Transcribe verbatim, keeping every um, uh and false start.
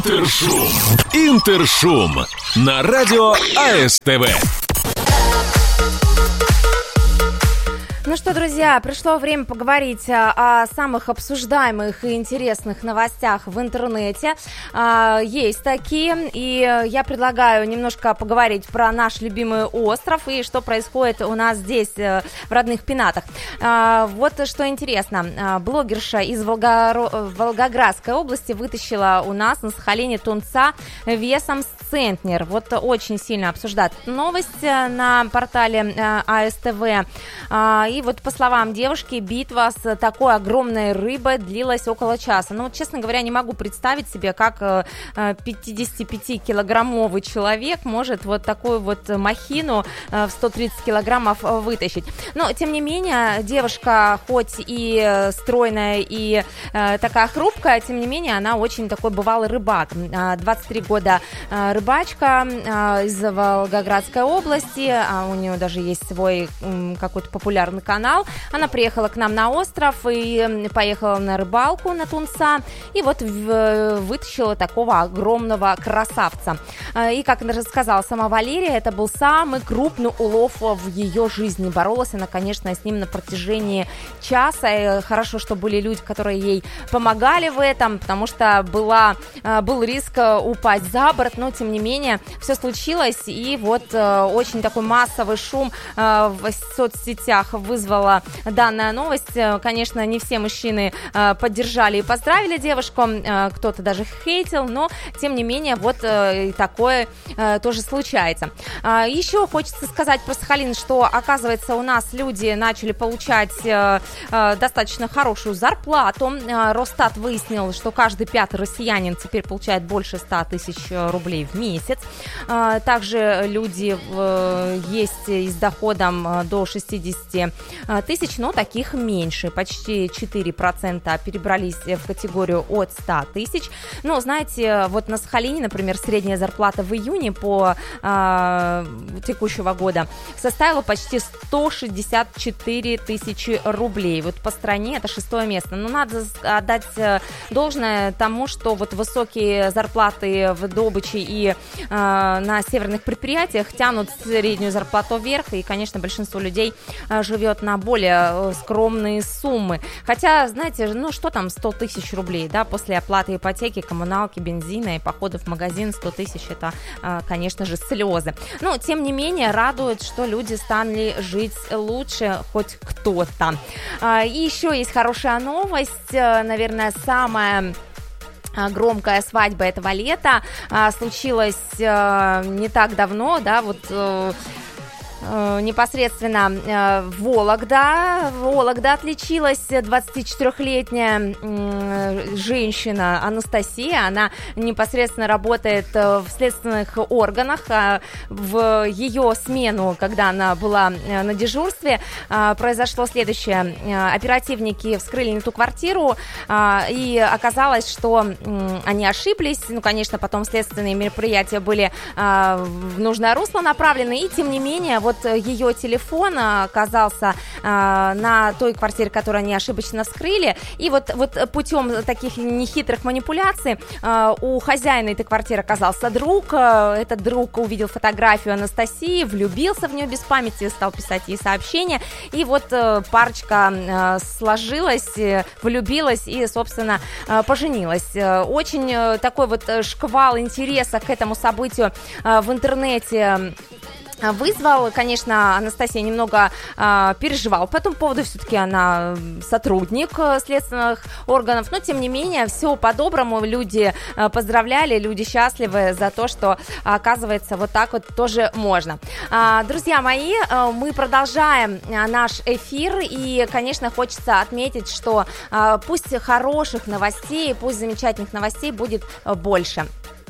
Интершум. Интершум на радио АСТВ. Ну что, друзья, пришло время поговорить о самых обсуждаемых и интересных новостях в интернете. Есть такие, и я предлагаю немножко поговорить про наш любимый остров и что происходит у нас здесь, в родных Пенатах. Вот что интересно. Блогерша из Волгоро... Волгоградской области вытащила у нас на Сахалине тунца весом с центнер. Вот очень сильно обсуждают новость на портале АСТВ. И вот, по словам девушки, битва с такой огромной рыбой длилась около часа. Ну, вот, честно говоря, не могу представить себе, как пятидесятипятикилограммовый человек может вот такую вот махину в сто тридцать килограммов вытащить. Но, тем не менее, девушка хоть и стройная, и э, такая хрупкая, тем не менее, она очень такой бывалый рыбак. двадцать три года рыбачка э, из Волгоградской области, а у нее даже есть свой э, какой-то популярный канал. Она приехала к нам на остров и поехала на рыбалку на тунца, и вот вытащила такого огромного красавца. И, как рассказала сама Валерия, это был самый крупный улов в ее жизни. Боролась она, конечно, с ним на протяжении часа. И хорошо, что были люди, которые ей помогали в этом, потому что была, был риск упасть за борт, но, тем не менее, все случилось, и вот очень такой массовый шум в соцсетях вызвала данная новость. Конечно, не все мужчины поддержали и поздравили девушку, кто-то даже хейтил, но, тем не менее, вот такое тоже случается. Еще хочется сказать про Сахалин, что, оказывается, у нас люди начали получать достаточно хорошую зарплату. Росстат выяснил, что каждый пятый россиянин теперь получает больше ста тысяч рублей в месяц. Также люди есть и с доходом до шестидесяти тысяч, но таких меньше. Почти четыре процента перебрались в категорию от ста тысяч. Но, знаете, вот на Сахалине, например, средняя зарплата в июне по э, текущего года составила почти сто шестьдесят четыре тысячи рублей. Вот по стране это шестое место. Но надо отдать должное тому, что вот высокие зарплаты в добыче и э, на северных предприятиях тянут среднюю зарплату вверх, и, конечно, большинство людей э, живет на более скромные суммы. Хотя, знаете, ну что там сто тысяч рублей, да, после оплаты ипотеки, коммуналки, бензина и похода в магазин сто тысяч, это, конечно же, слезы. Но, тем не менее, радует, что люди стали жить лучше, хоть кто-то. И еще есть хорошая новость, наверное, самая громкая свадьба этого лета случилась не так давно, да, вот непосредственно Вологда. Вологда отличилась двадцатичетырёхлетняя женщина Анастасия. Она непосредственно работает в следственных органах. В ее смену, когда она была на дежурстве, произошло следующее. Оперативники вскрыли не ту квартиру, и оказалось, что они ошиблись. Ну, конечно, потом следственные мероприятия были в нужное русло направлены, и, тем не менее, вот Вот ее телефон оказался э, на той квартире, которую они ошибочно вскрыли. И вот, вот путем таких нехитрых манипуляций э, у хозяина этой квартиры оказался друг. Э, этот друг увидел фотографию Анастасии, влюбился в нее без памяти, стал писать ей сообщения. И вот э, парочка э, сложилась, э, влюбилась и, собственно, э, поженилась. Э, очень э, такой вот шквал интереса к этому событию э, в интернете вызвал. Конечно, Анастасия немного э, переживала по этому поводу, все-таки она сотрудник э, следственных органов, но, тем не менее, все по-доброму, люди э, поздравляли, люди счастливы за то, что, оказывается, вот так вот тоже можно. Э, друзья мои, э, мы продолжаем э, наш эфир, и, конечно, хочется отметить, что э, пусть хороших новостей, пусть замечательных новостей будет э, больше.